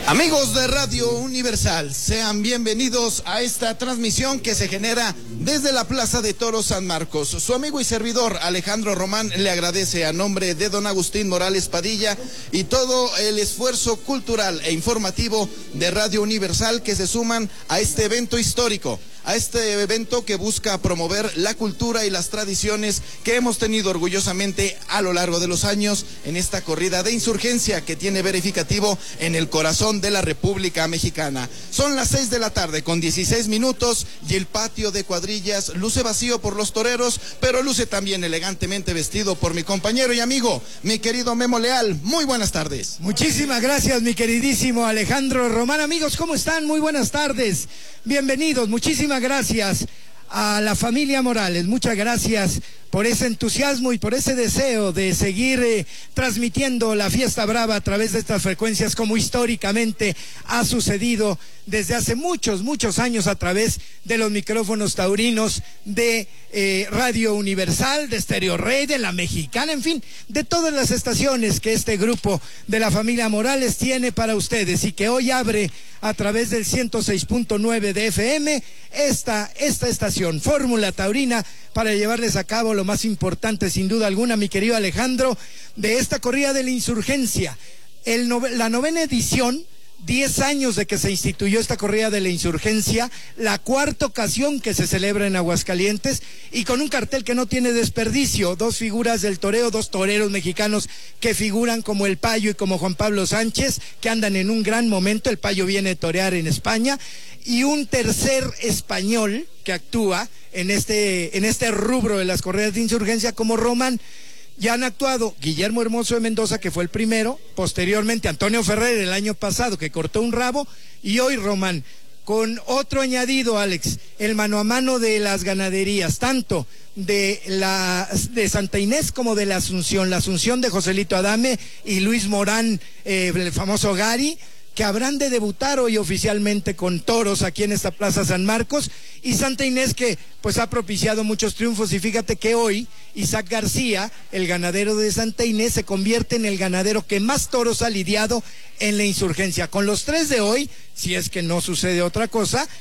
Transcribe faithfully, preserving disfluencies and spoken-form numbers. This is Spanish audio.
Amigos de Radio Universal, sean bienvenidos a esta transmisión que se genera desde la Plaza de Toros San Marcos. Su amigo y servidor Alejandro Román le agradece a nombre de don Agustín Morales Padilla y todo el esfuerzo cultural e informativo de Radio Universal que se suman a este evento histórico, a este evento que busca promover la cultura y las tradiciones que hemos tenido orgullosamente a lo largo de los años en esta corrida de insurgencia que tiene verificativo en el corazón de la República Mexicana. Son las seis de la tarde con dieciséis minutos y el patio de cuadrillas luce vacío por los toreros, pero luce también elegantemente vestido por mi compañero y amigo, mi querido Memo Leal. Muy buenas tardes. Muchísimas gracias, mi queridísimo Alejandro Román. Amigos, ¿cómo están? Muy buenas tardes. Bienvenidos, muchísimas gracias a la familia Morales, muchas gracias por ese entusiasmo y por ese deseo de seguir eh, transmitiendo la fiesta brava a través de estas frecuencias como históricamente ha sucedido desde hace muchos, muchos años a través de los micrófonos taurinos de eh, Radio Universal, de Stereo Rey, de La Mexicana, en fin, de todas las estaciones que este grupo de la familia Morales tiene para ustedes y que hoy abre a través del ciento seis punto nueve de F M esta, esta estación, Fórmula Taurina, para llevarles a cabo lo más importante, sin duda alguna, mi querido Alejandro, de esta corrida de la insurgencia. El nove, la novena edición, diez años de que se instituyó esta corrida de la insurgencia, la cuarta ocasión que se celebra en Aguascalientes y con un cartel que no tiene desperdicio, dos figuras del toreo, dos toreros mexicanos que figuran como el Payo y como Juan Pablo Sánchez, que andan en un gran momento. El Payo viene a torear en España y un tercer español que actúa en este, en este rubro de las corridas de insurgencia como Román. Ya han actuado Guillermo Hermoso de Mendoza, que fue el primero, posteriormente Antonio Ferrer el año pasado, que cortó un rabo, y hoy Román, con otro añadido, Alex, el mano a mano de las ganaderías, tanto de la de Santa Inés como de la Asunción, la Asunción de Joselito Adame y Luis Morán, eh, el famoso Gary, que habrán de debutar hoy oficialmente con toros aquí en esta Plaza San Marcos, y Santa Inés, que pues ha propiciado muchos triunfos. Y fíjate que hoy Isaac García, el ganadero de Santa Inés, se convierte en el ganadero que más toros ha lidiado en la insurgencia. Con los tres de hoy, si es que no sucede otra cosa,